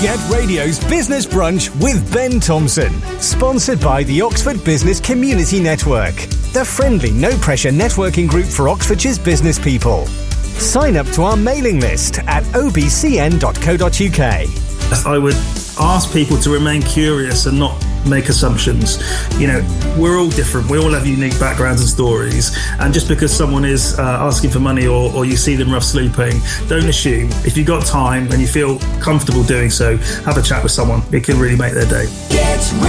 Get Radio's Business Brunch with Ben Thompson. Sponsored by the Oxford Business Community Network, the friendly, no-pressure networking group for Oxfordshire's business people. Sign up to our mailing list at obcn.co.uk. I would ask people to remain curious and not make assumptions. You know, we're all different. We all have unique backgrounds and stories. And just because someone is asking for money or you see them rough sleeping, don't assume. If you've got time and you feel comfortable doing so, have a chat with someone. It can really make their day.